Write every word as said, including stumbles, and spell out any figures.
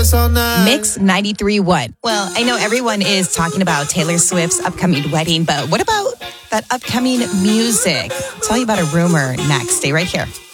this all night. Mix ninety-three what? Well, I know everyone is talking about Taylor Swift's upcoming wedding, but what about that upcoming music? I'll tell you about a rumor next. Stay right here.